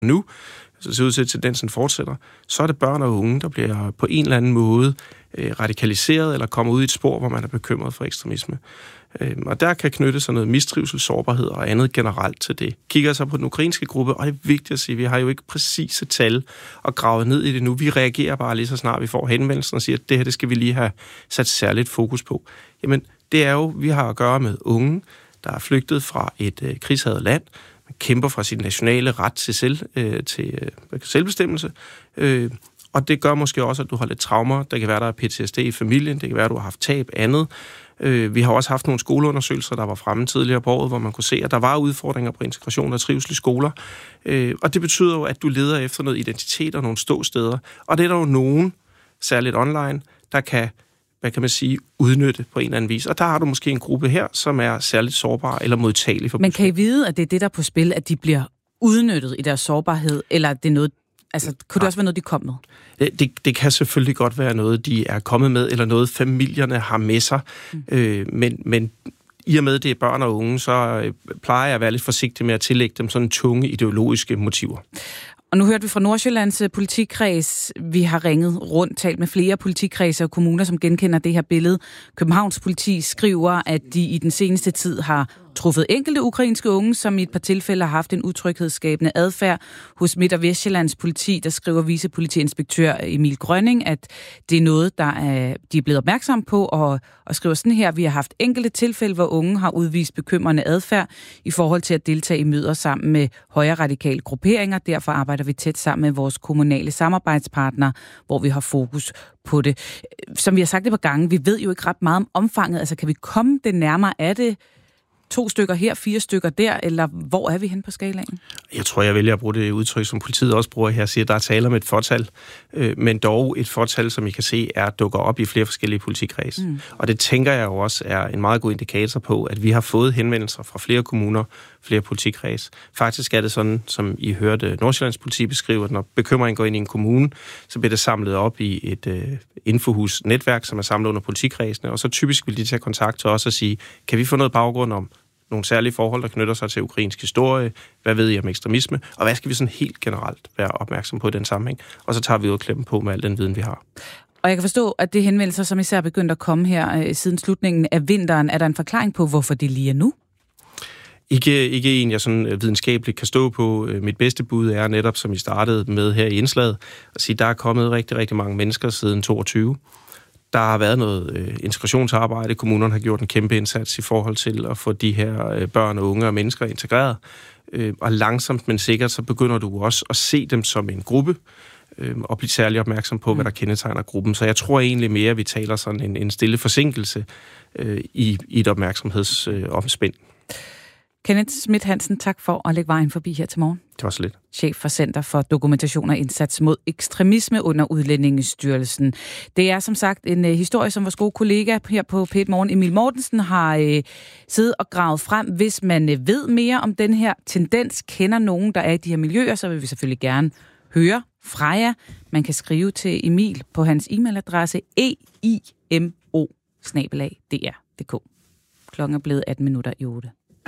nu, så det ser ud til, at tendensen fortsætter, så er det børn og unge, der bliver på en eller anden måde radikaliseret eller kommer ud i et spor, hvor man er bekymret for ekstremisme. Og der kan knytte sig noget mistrivsel, sårbarhed og andet generelt til det. Kigger så på den ukrainske gruppe, og det er vigtigt at sige, vi har jo ikke præcise tal og gravet ned i det nu. Vi reagerer bare lige så snart vi får henvendelsen og siger, at det her, det skal vi lige have sat særligt fokus på. Jamen, det er jo, vi har at gøre med unge, der er flygtet fra et krigshavet land, man kæmper fra sin nationale ret til selvbestemmelse, og det gør måske også, at du har lidt traumer. Der kan være, der er PTSD i familien, det kan være, at du har haft tab andet. Vi har også haft nogle skoleundersøgelser, der var fremme tidligere på året, hvor man kunne se, at der var udfordringer på integration og trivsel i skoler. Og det betyder jo, at du leder efter noget identitet og nogle ståsteder. Og det er der jo nogen, særligt online, der kan, hvad kan man sige, udnytte på en eller anden vis. Og der har du måske en gruppe her, som er særligt sårbar eller modtagelig for. Men kan I vide, at det er det, der er på spil, at de bliver udnyttet i deres sårbarhed, eller er det noget, altså, kunne det også være noget, de kom med? Det kan selvfølgelig godt være noget, de er kommet med, eller noget, familierne har med sig. Men i og med, det er børn og unge, så plejer jeg at være lidt forsigtig med at tillægge dem sådan tunge ideologiske motiver. Og nu hørte vi fra Nordsjællands politikreds. Vi har ringet rundt, talt med flere politikredse og kommuner, som genkender det her billede. Københavns politi skriver, at de i den seneste tid har truffet enkelte ukrainske unge, som i et par tilfælde har haft en utryghedsskabende adfærd. Hos Midt- og Vestjyllands politi, der skriver vicepolitiinspektør Emil Grønning, at det er noget, de er blevet opmærksom på, og skriver sådan her: vi har haft enkelte tilfælde, hvor unge har udvist bekymrende adfærd i forhold til at deltage i møder sammen med højre radikale grupperinger. Derfor arbejder vi tæt sammen med vores kommunale samarbejdspartnere, hvor vi har fokus på det. Som vi har sagt det på gange, vi ved jo ikke ret meget om omfanget. Altså, kan vi komme det nærmere? Er det 2 stykker her, 4 stykker der, eller hvor er vi hen på skalaen? Jeg tror, jeg vælger at bruge det udtryk, som politiet også bruger her, siger, at der er tale om et fortal, men dog et fortal, som I kan se, dukker op i flere forskellige politikredse. Og det tænker jeg jo også er en meget god indikator på, at vi har fået henvendelser fra flere kommuner, flere politikredse. Faktisk er det sådan, som I hørte Nordsjællands politi beskrive, at når bekymringen går ind i en kommune, så bliver det samlet op i et infohus-netværk, som er samlet under politikredsene, og så typisk vil de tage kontakt til os og sige, kan vi få noget baggrund om nogle særlige forhold, der knytter sig til ukrainsk historie, hvad ved I om ekstremisme, og hvad skal vi sådan helt generelt være opmærksom på i den sammenhæng, og så tager vi ud og klemmer på med al den viden, vi har. Og jeg kan forstå, at det henvendelser, som især er begyndt at komme her siden slutningen af vinteren, er der en forklaring på, hvorfor det lige er nu? Ikke en, jeg sådan videnskabeligt kan stå på. Mit bedste bud er netop, som I startede med her i indslaget, at sige, der er kommet rigtig, rigtig mange mennesker siden 22. Der har været noget integrationsarbejde. Kommunerne har gjort en kæmpe indsats i forhold til at få de her børn og unge og mennesker integreret. Og langsomt, men sikkert, så begynder du også at se dem som en gruppe og blive særlig opmærksom på, hvad der kendetegner gruppen. Så jeg tror egentlig mere, at vi taler sådan en stille forsinkelse i et opmærksomhedsomspænd. Kenneth Schmidt Hansen, tak for at lægge vejen forbi her til morgen. Det var så lidt. Chef for Center for Dokumentation og Indsats mod Ekstremisme under Udlændingestyrelsen. Det er som sagt en historie, som vores gode kollega her på P1 Morgen, Emil Mortensen, har siddet og gravet frem. Hvis man ved mere om den her tendens, kender nogen, der er i de her miljøer, så vil vi selvfølgelig gerne høre fra jer. Man kan skrive til Emil på hans e-mailadresse eimo@dr.dk. Klokken er blevet 8:18.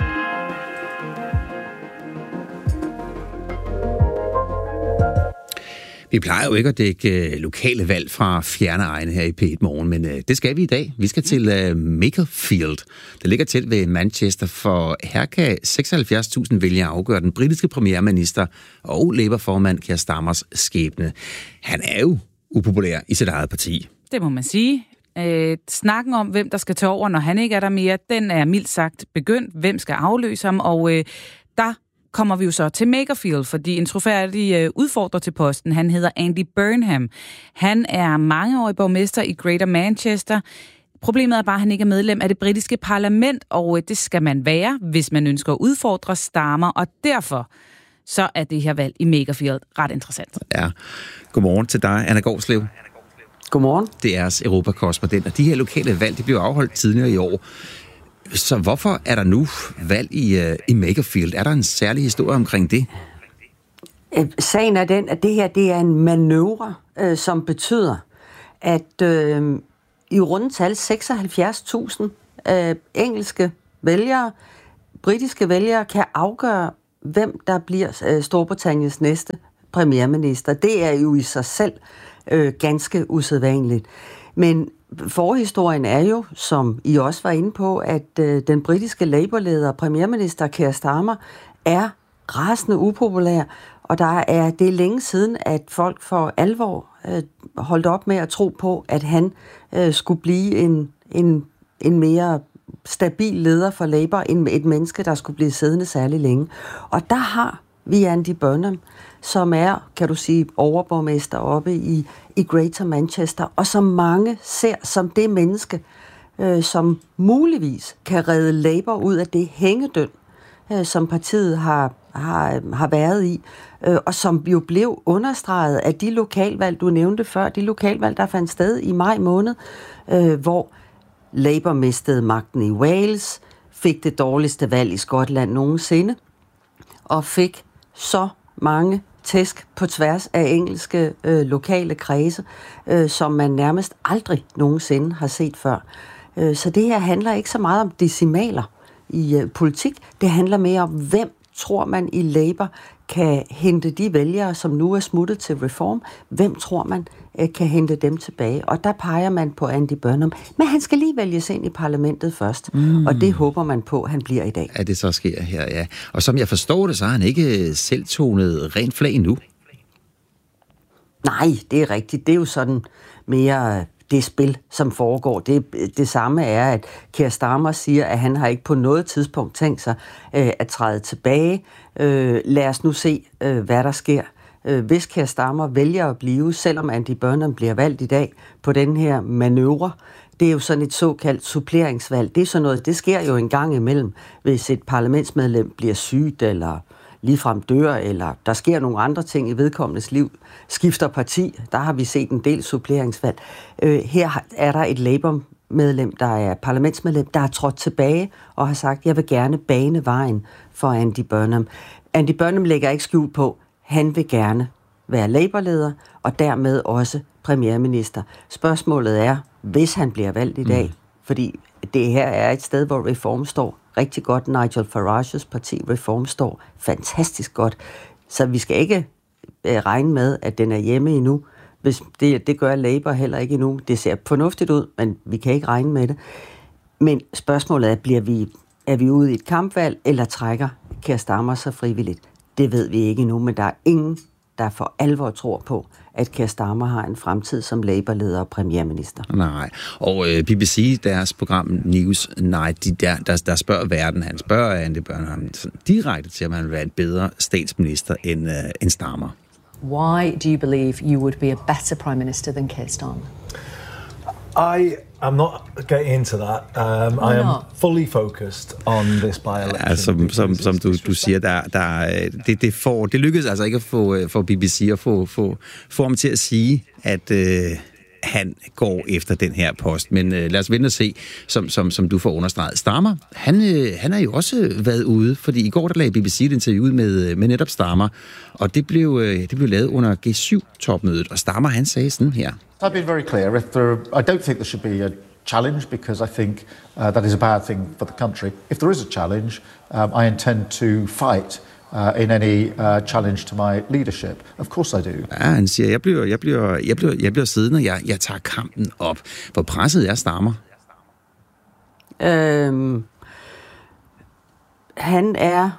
Vi plejer jo ikke at dække lokale valg fra fjerne egne her i P1 Morgen, men det skal vi i dag. Vi skal til Makerfield. Det ligger tæt ved Manchester, for her kan 76.000 vælgere afgøre den britiske premierminister og Labour-formand Keir Starmers skæbne. Han er jo upopulær i sit eget parti. Det må man sige. Snakken om, hvem der skal tage over, når han ikke er der mere, den er mildt sagt begyndt. Hvem skal afløse ham? Og der kommer vi jo så til Makerfield, fordi en trofærdig udfordrer til posten, han hedder Andy Burnham. Han er mangeårig borgmester i Greater Manchester. Problemet er bare, at han ikke er medlem af det britiske parlament, og det skal man være, hvis man ønsker at udfordre Starmer, og derfor så er det her valg i Makerfield ret interessant. Ja. Godmorgen til dig, Anna Gårdslev. Godmorgen. Det er Europakorrespondent, og de her lokale valg, de blev afholdt tidligere i år. Så hvorfor er der nu valg i Makerfield? Er der en særlig historie omkring det? Sagen er den, at det her det er en manøvre, som betyder, at i rundtal 76.000 engelske vælgere, britiske vælgere, kan afgøre, hvem der bliver Storbritanniens næste premierminister. Det er jo i sig selv ganske usædvanligt. Men forhistorien er jo, som I også var inde på, at den britiske Labour-leder, premierminister Keir Starmer, er rasende upopulær, og det er længe siden, at folk for alvor holdt op med at tro på, at han skulle blive en mere stabil leder for Labour, end et menneske, der skulle blive siddende særlig længe. Og der har vi Andy Burnham, som er, kan du sige, overborgmester oppe i Greater Manchester, og som mange ser som det menneske, som muligvis kan redde Labour ud af det hængedøn, som partiet har været i, og som jo blev understreget af de lokalvalg, du nævnte før, de lokalvalg, der fandt sted i maj måned, hvor Labour mistede magten i Wales, fik det dårligste valg i Skotland nogensinde, og fik så mange tæsk på tværs af engelske lokale kredse, som man nærmest aldrig nogensinde har set før. Så det her handler ikke så meget om decimaler i politik. Det handler mere om, hvem tror man i Labour kan hente de vælgere, som nu er smuttet til Reform. Hvem tror man kan hente dem tilbage? Og der peger man på Andy Burnham. Men han skal lige vælges ind i parlamentet først. Og det håber man på, at han bliver i dag. At det så sker her, ja. Og som jeg forstår det, så har han ikke selv tonet rent flag endnu. Nej, det er rigtigt. Det er jo sådan mere det spil, som foregår. Det samme er, at Keir Starmer siger, at han har ikke på noget tidspunkt tænkt sig at træde tilbage. Lad os nu se, hvad der sker. Hvis Keir Starmer vælger at blive, selvom Andy Burnham bliver valgt i dag på den her manøvre, det er jo sådan et såkaldt suppleringsvalg. Det er sådan noget, det sker jo en gang imellem, hvis et parlamentsmedlem bliver sygt, eller ligefrem dør, eller der sker nogle andre ting i vedkommendes liv, skifter parti. Der har vi set en del suppleringsvalg. Her er der et Labour-medlem, der er parlamentsmedlem, der er trådt tilbage og har sagt, jeg vil gerne bane vejen for Andy Burnham. Andy Burnham lægger ikke skjul på, han vil gerne være Labour-leder, og dermed også premierminister. Spørgsmålet er, hvis han bliver valgt i dag, fordi det her er et sted, hvor Reform står rigtig godt. Nigel Farages parti Reform står fantastisk godt. Så vi skal ikke regne med, at den er hjemme endnu. Hvis det gør Labour heller ikke endnu. Det ser fornuftigt ud, men vi kan ikke regne med det. Men spørgsmålet er, er vi ude i et kampvalg, eller trækker Keir Starmer sig frivilligt? Det ved vi ikke endnu, men der er ingen, der for alvor tror på, at Keir Starmer har en fremtid som Labour-leder og premierminister. Nej, og BBC, deres program News Night, der spørger verden, han spørger Andy Burnham direkte til, om han vil være en bedre statsminister end Starmer. Why do you believe you would be a better prime minister than Keir Starmer? I'm not getting into that. I am fully focused on this by-election. Ja, som du siger, det lykkedes altså ikke at få BBC at få ham til at sige, at han går efter den her post. Men lad os vente og se, som du får understreget. Starmer, han har jo også været ude, fordi i går der lagde BBC et interview med netop Starmer, og det blev lavet under G7-topmødet, og Starmer, han sagde sådan her. I've been very clear. I don't think there should be a challenge because I think that is a bad thing for the country. If there is a challenge, I intend to fight in any challenge to my leadership. Of course I do. Ja, han siger, jeg bliver siddende, jeg tager kampen op. Hvor presset er Starmer? Han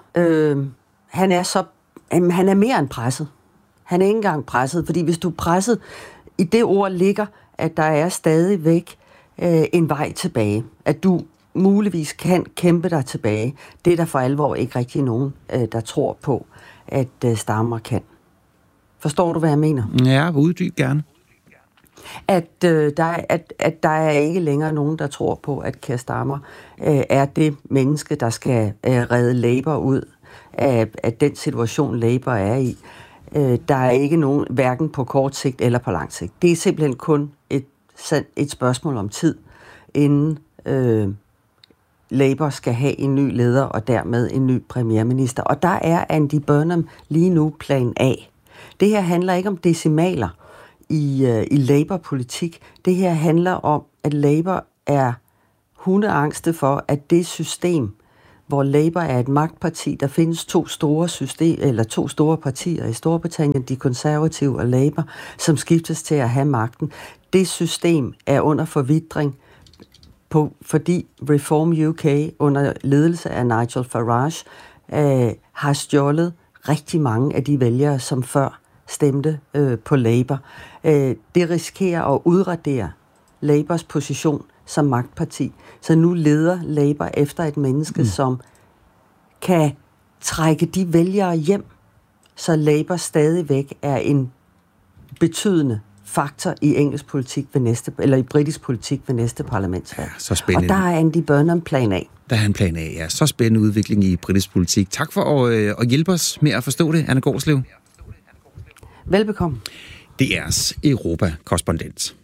er mere end presset. Han er ikke engang presset, fordi hvis du er presset, i det ord ligger, at der er stadigvæk en vej tilbage. At du muligvis kan kæmpe dig tilbage. Det er der for alvor ikke rigtig nogen, der tror på, at Starmer kan. Forstår du, hvad jeg mener? Ja, uddyb gerne. At der er ikke længere nogen, der tror på, at Keir Starmer er det menneske, der skal redde Labour ud af den situation, Labour er i. Der er ikke nogen, hverken på kort sigt eller på lang sigt. Det er simpelthen kun et spørgsmål om tid, inden Labour skal have en ny leder og dermed en ny premierminister. Og der er Andy Burnham lige nu plan A. Det her handler ikke om decimaler i Labour-politik. Det her handler om, at Labour er hundeangste for, at det system, hvor Labour er et magtparti. Der findes to store partier i Storbritannien, de konservative og Labour, som skiftes til at have magten. Det system er under forvitring, fordi Reform UK under ledelse af Nigel Farage har stjålet rigtig mange af de vælgere, som før stemte på Labour. Det risikerer at udradere Labours position som magtparti. Så nu leder Labour efter et menneske, som kan trække de vælgere hjem, så Labour stadigvæk er en betydende faktor i engelsk politik i britisk politik ved næste parlamentsvalg. Ja, så spændende. Og der er Andy Burnham plan A. Der er en plan A, ja. Så spændende udvikling i britisk politik. Tak for at hjælpe os med at forstå det, Anna Gårdslev. Velbekomme. DR's Europa-korrespondent.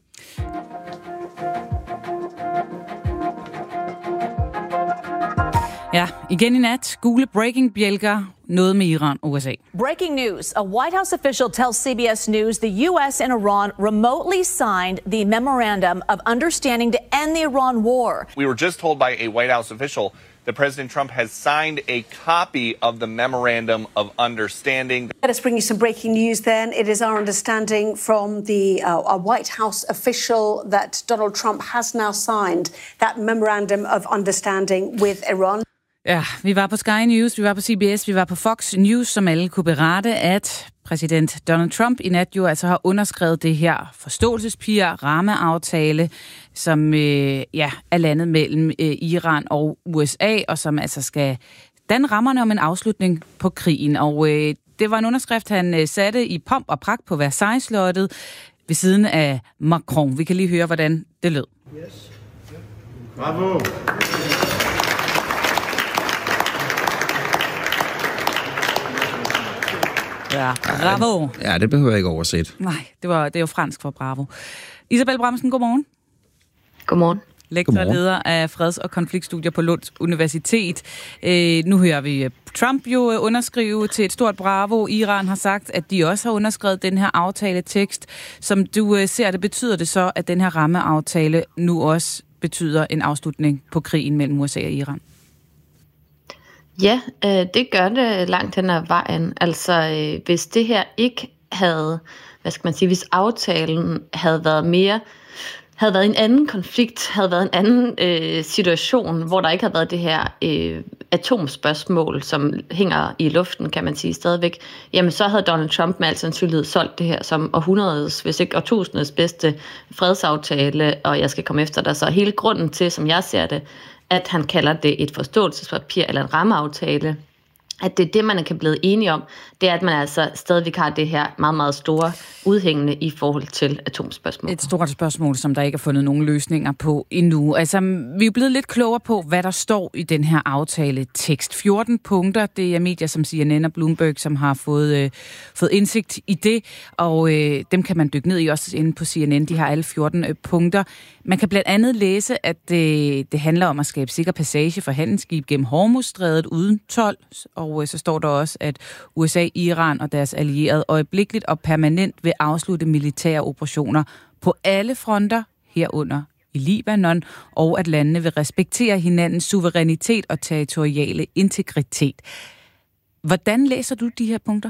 Ja, igen i nat. Gule breaking-bjælker. Noget med Iran og USA. Breaking news. A White House official tells CBS News the U.S. and Iran remotely signed the Memorandum of Understanding to end the Iran war. We were just told by a White House official that President Trump has signed a copy of the Memorandum of Understanding. Let us bring you some breaking news then. It is our understanding from a White House official that Donald Trump has now signed that Memorandum of Understanding with Iran. Ja, vi var på Sky News, vi var på CBS, vi var på Fox News, som alle kunne berette, at præsident Donald Trump i nat jo altså har underskrevet det her forståelsespapir, rammeaftale, som er landet mellem Iran og USA, og som altså skal danne rammerne om en afslutning på krigen. Og det var en underskrift, han satte i pomp og pragt på Versailles-slottet ved siden af Macron. Vi kan lige høre, hvordan det lød. Yes. Bravo! Ja, bravo. Ja, det behøver jeg ikke oversætte. Nej, det er jo fransk for bravo. Isabel Bramsen, godmorgen. Godmorgen. Lektor og leder af freds- og konfliktstudier på Lunds Universitet. Nu hører vi Trump jo underskrive til et stort bravo. Iran har sagt, at de også har underskrevet den her aftaletekst. Som du ser det, betyder det så, at den her rammeaftale nu også betyder en afslutning på krigen mellem USA og Iran? Ja, det gør det langt hen ad vejen. Altså, hvis det her ikke havde, hvis aftalen havde været en anden konflikt, havde været en anden situation, hvor der ikke havde været det her atomspørgsmål, som hænger i luften, kan man sige stadigvæk, jamen så havde Donald Trump med al sandsynlighed solgt det her som århundredets, hvis ikke årtusindets bedste fredsaftale, og jeg skal komme efter dig. Så hele grunden til, som jeg ser det, at han kalder det et forståelsespapir eller en rammeaftale, at det er det, man kan blive enige om, det er, at man altså stadigvæk har det her meget, meget store udhængende i forhold til atomspørgsmål. Et stort spørgsmål, som der ikke er fundet nogen løsninger på endnu. Altså, vi er blevet lidt klogere på, hvad der står i den her aftaletekst. 14 punkter, det er medier som CNN og Bloomberg, som har fået indsigt i det, og dem kan man dykke ned i også inde på CNN. De har alle 14 punkter. Man kan blandt andet læse, at det handler om at skabe sikker passage for handelsskib gennem Hormuzstrædet uden told, og så står der også, at USA, Iran og deres allierede øjeblikkeligt og permanent vil afslutte militære operationer på alle fronter, herunder i Libanon, og at landene vil respektere hinandens suverænitet og territoriale integritet. Hvordan læser du de her punkter?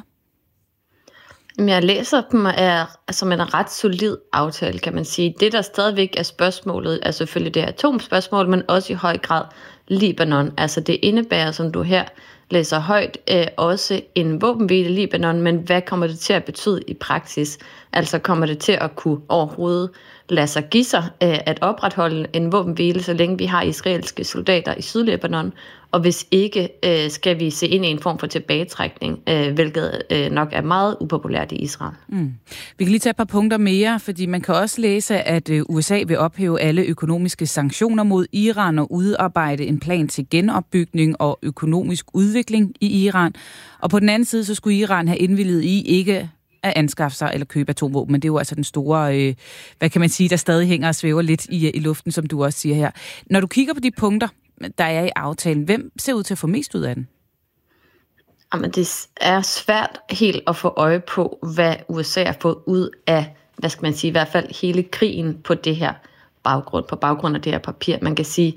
Jeg læser dem som en ret solid aftale, kan man sige. Det, der stadigvæk er spørgsmålet, er selvfølgelig det atomspørgsmål, men også i høj grad Libanon. Altså det indebærer, som du her læser højt, også en våbenhvile i Libanon, men hvad kommer det til at betyde i praksis? Altså kommer det til at kunne overhovedet lade sig give sig at opretholde en våbenhvile, så længe vi har israelske soldater i Sydlibanon, og hvis ikke, skal vi se ind i en form for tilbagetrækning, hvilket nok er meget upopulært i Israel. Vi kan lige tage et par punkter mere, fordi man kan også læse, at USA vil ophæve alle økonomiske sanktioner mod Iran og udarbejde en plan til genopbygning og økonomisk udvikling i Iran. Og på den anden side, så skulle Iran have indvilliget i ikke at anskaffe sig eller købe atomvåben, men det er jo altså den store, hvad kan man sige, der stadig hænger og svæver lidt i luften, som du også siger her. Når du kigger på de punkter, der er i aftalen, hvem ser ud til at få mest ud af den? Jamen, det er svært helt at få øje på, hvad USA har fået ud af, hvad skal man sige, i hvert fald hele krigen på det her baggrund af det her papir. Man kan sige,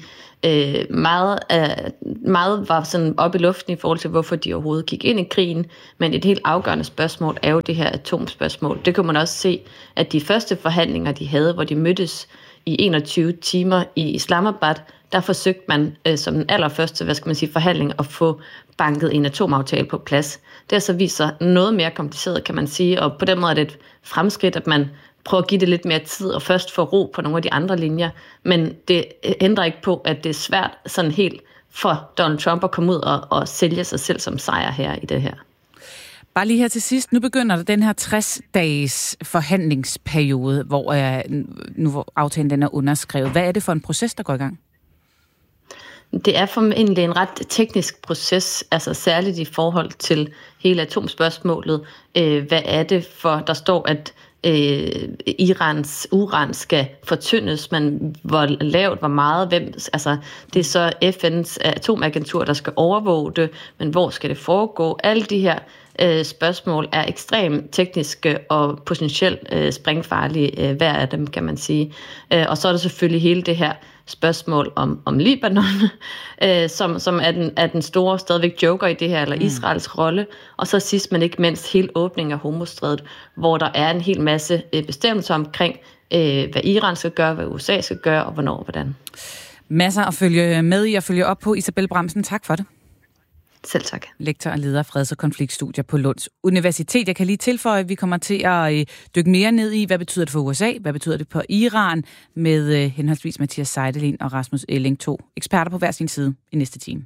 meget var sådan op i luften i forhold til, hvorfor de overhovedet gik ind i krigen, men et helt afgørende spørgsmål er jo det her atomspørgsmål. Det kan man også se, at de første forhandlinger, de havde, hvor de mødtes i 21 timer i Islamabad, der forsøgte man som den allerførste, forhandling at få banket en atomaftale på plads. Det har så vist sig noget mere kompliceret, kan man sige, og på den måde er det et fremskridt, at man prøver at give det lidt mere tid og først få ro på nogle af de andre linjer. Men det ændrer ikke på, at det er svært sådan helt for Donald Trump at komme ud og sælge sig selv som sejr her i det her. Bare lige her til sidst, nu begynder der den her 60-dages forhandlingsperiode, hvor aftalen den er underskrevet. Hvad er det for en proces, der går i gang? Det er formentlig en ret teknisk proces, altså særligt i forhold til hele atomspørgsmålet. Hvad er det for, der står, at Irans uran skal fortyndes, men hvor lavt, hvor meget, det er så FN's atomagentur, der skal overvåge det, men hvor skal det foregå? Alle de her spørgsmål er ekstremt tekniske og potentielt sprængfarlige, hver af dem, kan man sige. Og så er der selvfølgelig hele det her spørgsmål om Libanon, som er den store stadigvæk joker i det her, eller Israels rolle. Og så sidst, men ikke mindst, hele åbningen af Hormuzstrædet, hvor der er en hel masse bestemmelser omkring, hvad Iran skal gøre, hvad USA skal gøre, og hvornår og hvordan. Masser at følge med i og følge op på. Isabel Bramsen, tak for det. Selv tak. Lektor og leder af freds- og konfliktstudier på Lunds Universitet. Jeg kan lige tilføje, at vi kommer til at dykke mere ned i, hvad betyder det for USA, hvad betyder det på Iran, med henholdsvis Mathias Seidelin og Rasmus Elling, 2 eksperter på hver sin side i næste time.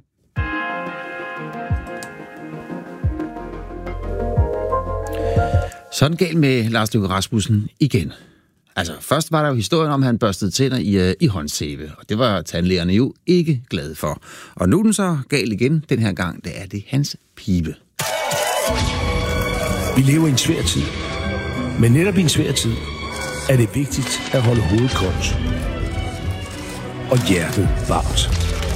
Sådan galt med Lars Løkke Rasmussen igen. Altså, først var der jo historien om, at han børstede tænder i håndsæbe, og det var tandlægerne jo ikke glade for. Og nu er den så galt igen. Den her gang, det er det hans pibe. Vi lever i en svær tid. Men netop i en svær tid er det vigtigt at holde hovedet koldt og hjertet varmt.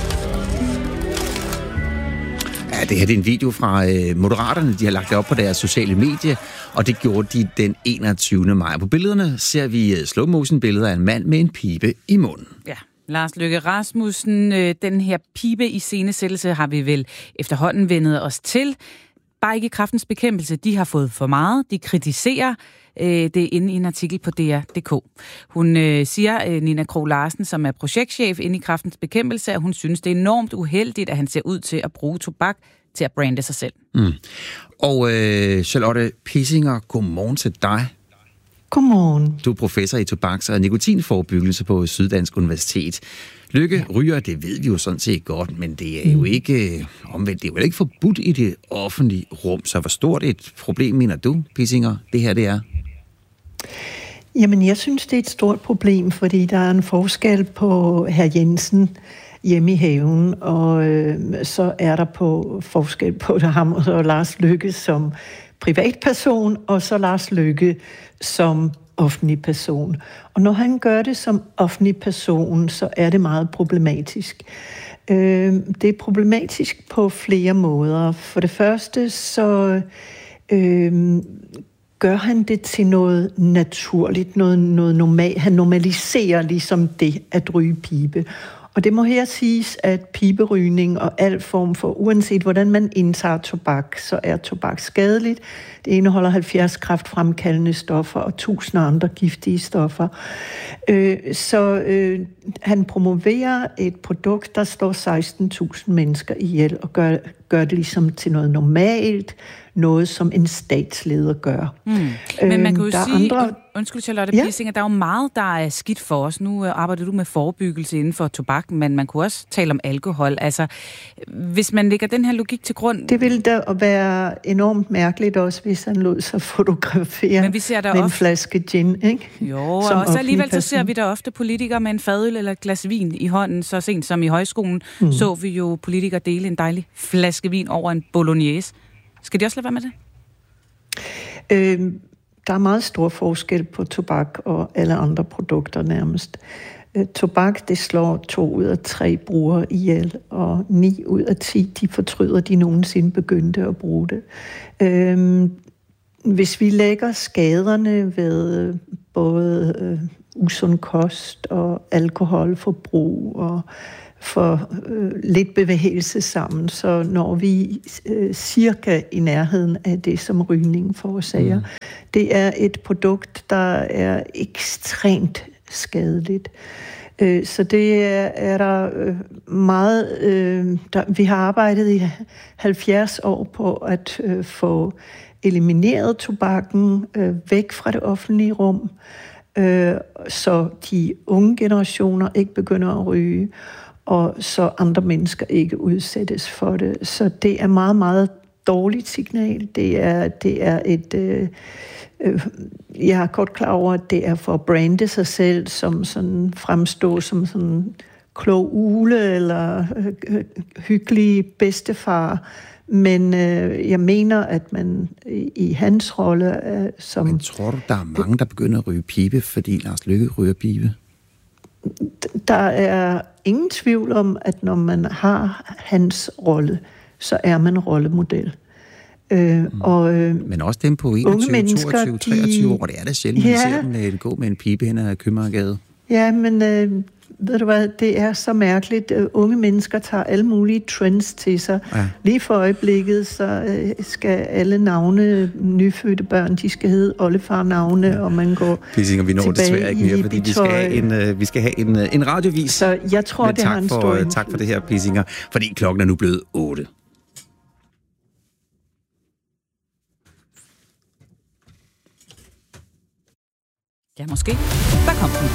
Ja, det her er en video fra Moderaterne. De har lagt det op på deres sociale medier, og det gjorde de den 21. maj. På billederne ser vi slow motion billeder af en mand med en pibe i munden. Ja, Lars Løkke Rasmussen, den her pibe i scenesættelse har vi vel efterhånden vendet os til. Bare ikke i Kræftens Bekæmpelse. De har fået for meget. De kritiserer det inde i en artikel på DR.dk. Hun siger, Nina Krog Larsen, som er projektchef inde i Kræftens Bekæmpelse, at hun synes, det er enormt uheldigt, at han ser ud til at bruge tobak til at brande sig selv. Og Charlotte Pissinger, godmorgen til dig. Godmorgen. Du er professor i tobaks- og nikotinforebyggelse på Syddansk Universitet. Lykke ryger, det ved vi jo sådan set godt, men det er jo ikke omvendt. Det er jo ikke forbudt i det offentlige rum. Så hvor stort et problem mener du, Pissinger, det her det er? Jamen, jeg synes, det er et stort problem, fordi der er en forskel på hr. Jensen hjemme i haven, og så er der forskel på ham og Lars Løkke som privatperson, og så Lars Løkke som offentlig person. Og når han gør det som offentlig person, så er det meget problematisk. Det er problematisk på flere måder. For det første, så gør han det til noget naturligt, noget normalt. Han normaliserer ligesom det at ryge pibe. Og det må her siges, at piberygning og al form for, uanset hvordan man indtager tobak, så er tobak skadeligt. Det indeholder 70 kræftfremkaldende stoffer og 1000 andre giftige stoffer. Så han promoverer et produkt, der slår 16.000 mennesker ihjel og gør det ligesom til noget normalt, noget som en statsleder gør. Men man kan jo sige, undskyld Charlotte Pissinger, der er jo meget, der er skidt for os. Nu arbejder du med forebyggelse inden for tobak, men man kunne også tale om alkohol. Altså, hvis man lægger den her logik til grund... Det ville da være enormt mærkeligt også, hvis han lod sig fotografere men vi ser der med en flaske gin, ikke? Jo, og så alligevel så ser vi da ofte politikere med en fadøl eller et glas vin i hånden. Så sent som i højskolen så vi jo politikere dele en dejlig flaske vin over en bolognese. Skal de også lade være med det? Der er meget stor forskel på tobak og alle andre produkter nærmest. Tobak, det slår 2 ud af 3 brugere ihjel, og 9 ud af 10, de fortryder, de nogensinde begyndte at bruge det. Hvis vi lægger skaderne ved både usund kost og alkoholforbrug og for lidt bevægelse sammen. Så når vi cirka i nærheden af det, som rygning forårsager, det er et produkt, der er ekstremt skadeligt. Så det er der meget... vi har arbejdet i 70 år på at få elimineret tobakken væk fra det offentlige rum, så de unge generationer ikke begynder at ryge, og så andre mennesker ikke udsættes for det. Så det er meget, meget dårligt signal. Det er et... jeg er godt klar over, at det er for at brande sig selv, som sådan fremstå som sådan klog ule eller hyggelig bedstefar. Men jeg mener, at man i hans rolle som... Men tror du, der er mange, der begynder at ryge pibe, fordi Lars Løkke ryger pibe? Der er ingen tvivl om, at når man har hans rolle, så er man rollemodel. Men også dem på 21, 22, 23 år, det er da sjældent, vi ser dem gå med en pibe hen ad Købmagergade. Ja, men ved du hvad, det er så mærkeligt. Unge mennesker tager alle mulige trends til sig. Ja. Lige for øjeblikket, så skal alle navne, nyfødte børn, de skal hedde oldefarnavne, og man går Pissinger, vi når desværre ikke mere, fordi vi skal have en radiovis. Så jeg tror, det har en stor tak for det her, Pissinger, fordi klokken er nu blevet 8. Ja, måske. Der kom den.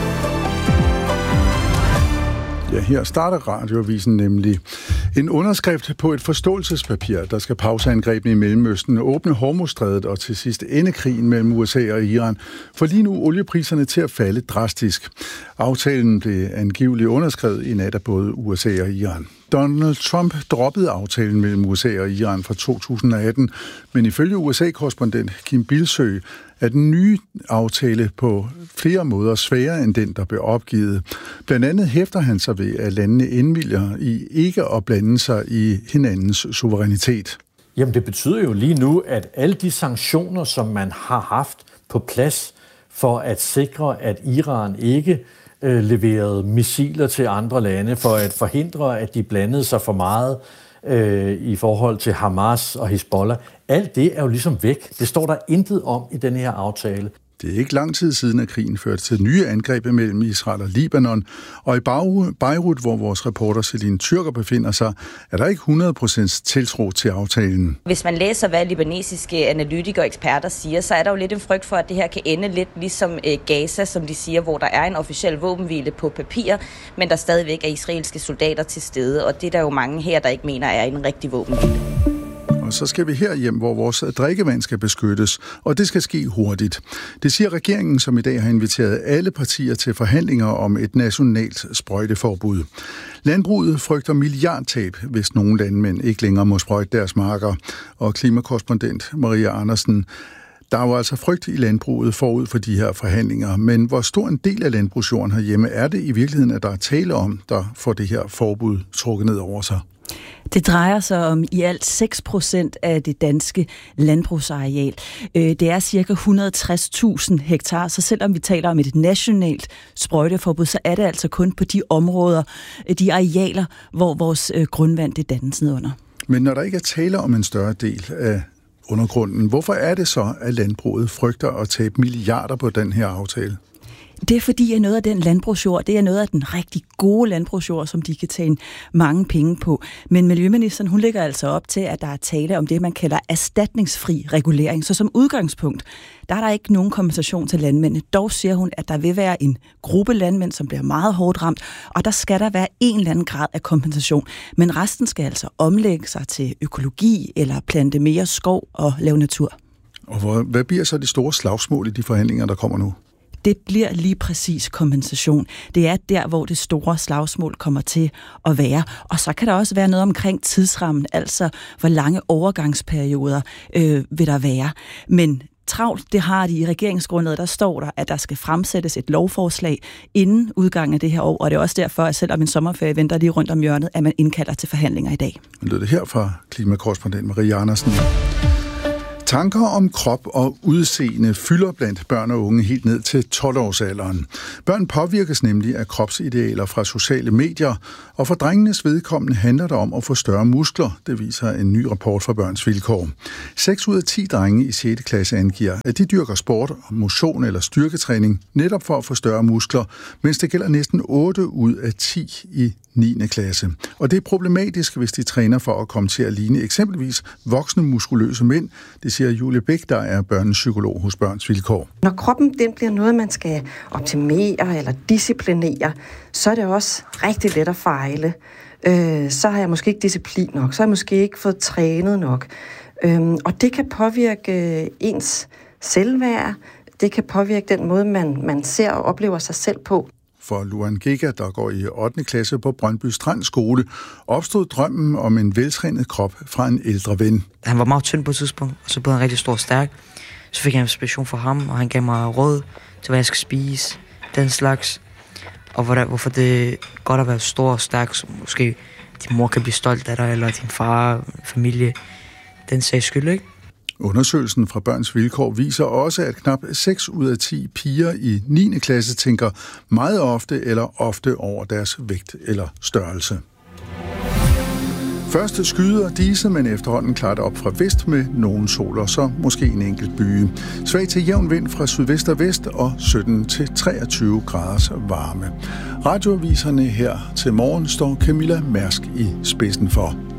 Ja, her starter radioavisen nemlig. En underskrift på et forståelsespapir, der skal pause angrebene i Mellemøsten, åbne Hormuzstrædet og til sidst ende krigen mellem USA og Iran. For lige nu oliepriserne til at falde drastisk. Aftalen blev angiveligt underskrevet i nat af både USA og Iran. Donald Trump droppede aftalen mellem USA og Iran fra 2018, men ifølge USA-korrespondent Kim Bildsøe er den nye aftale på flere måder sværere end den, der blev opgivet. Blandt andet hæfter han sig ved, at landene indvilger i ikke at blande sig i hinandens suverænitet. Jamen det betyder jo lige nu, at alle de sanktioner, som man har haft på plads for at sikre, at Iran ikke leverede missiler til andre lande, for at forhindre, at de blandede sig for meget i forhold til Hamas og Hezbollah. Alt det er jo ligesom væk. Det står der intet om i den her aftale. Det er ikke lang tid siden, at krigen førte til nye angreb mellem Israel og Libanon. Og i Beirut, hvor vores reporter Celine Tyrker befinder sig, er der ikke 100% tiltro til aftalen. Hvis man læser, hvad libanesiske analytikere og eksperter siger, så er der jo lidt en frygt for, at det her kan ende lidt ligesom Gaza, som de siger, hvor der er en officiel våbenhvile på papir, men der stadigvæk er israelske soldater til stede. Og det er der jo mange her, der ikke mener er en rigtig våbenhvile. Og så skal vi herhjem, hvor vores drikkevand skal beskyttes, og det skal ske hurtigt. Det siger regeringen, som i dag har inviteret alle partier til forhandlinger om et nationalt sprøjteforbud. Landbruget frygter milliardtab, hvis nogle landmænd ikke længere må sprøjte deres marker. Og klimakorrespondent Maria Andersen, der er jo altså frygt i landbruget forud for de her forhandlinger, men hvor stor en del af landbrugsjorden herhjemme er det i virkeligheden, at der er tale om, der får det her forbud trukket ned over sig? Det drejer sig om i alt 6% af det danske landbrugsareal. Det er cirka 160.000 hektar, så selvom vi taler om et nationalt sprøjteforbud, så er det altså kun på de områder, de arealer, hvor vores grundvand det dannes nedunder. Men når der ikke er tale om en større del af undergrunden, hvorfor er det så, at landbruget frygter at tabe milliarder på den her aftale? Det er fordi, at noget af den landbrugsjord, det er noget af den rigtig gode landbrugsjord, som de kan tjene mange penge på. Men miljøministeren, hun lægger altså op til, at der er tale om det, man kalder erstatningsfri regulering. Så som udgangspunkt, der er der ikke nogen kompensation til landmændene. Dog siger hun, at der vil være en gruppe landmænd, som bliver meget hårdt ramt, og der skal der være en eller anden grad af kompensation. Men resten skal altså omlægge sig til økologi eller plante mere skov og lave natur. Og hvad bliver så de store slagsmål i de forhandlinger, der kommer nu? Det bliver lige præcis kompensation. Det er der, hvor det store slagsmål kommer til at være. Og så kan der også være noget omkring tidsrammen, altså hvor lange overgangsperioder vil der være. Men travlt, det har de i regeringsgrundlaget, der står der, at der skal fremsættes et lovforslag inden udgangen af det her år, og det er også derfor, at selvom en sommerferie venter lige rundt om hjørnet, at man indkalder til forhandlinger i dag. Det er det her fra klimakorrespondent Marie Andersen. Tanker om krop og udseende fylder blandt børn og unge helt ned til 12-årsalderen. Børn påvirkes nemlig af kropsidealer fra sociale medier, og for drengenes vedkommende handler det om at få større muskler, det viser en ny rapport fra Børns Vilkår. 6 ud af 10 drenge i 6. klasse angiver, at de dyrker sport, motion eller styrketræning netop for at få større muskler, mens det gælder næsten 8 ud af 10 i 9. klasse. Og det er problematisk, hvis de træner for at komme til at ligne eksempelvis voksne muskuløse mænd. Det siger Julie Bæk, der er børnepsykolog hos Børns Vilkår. Når kroppen den bliver noget, man skal optimere eller disciplinere, så er det også rigtig let at fejle. Så har jeg måske ikke disciplin nok, så har jeg måske ikke fået trænet nok. Og det kan påvirke ens selvværd, det kan påvirke den måde, man ser og oplever sig selv på. For Luan Giga, der går i 8. klasse på Brøndby Strand Skole, opstod drømmen om en veltrænet krop fra en ældre ven. Han var meget tynd på et tidspunkt, og så blev han rigtig stor og stærk. Så fik jeg inspiration fra ham, og han gav mig råd til, hvad jeg skal spise, den slags. Og hvorfor det er godt at være stor og stærk, så måske din mor kan blive stolt af dig, eller din far, familie, den sags skyld, ikke? Undersøgelsen fra Børns Vilkår viser også, at knap 6 ud af 10 piger i 9. klasse tænker meget ofte eller ofte over deres vægt eller størrelse. Først skyder disse, men efterhånden klart op fra vest med nogen sol og så måske en enkelt byge. Svag til jævn vind fra sydvest og vest og 17-23 graders varme. Radioaviserne her til morgen står Camilla Mærsk i spidsen for.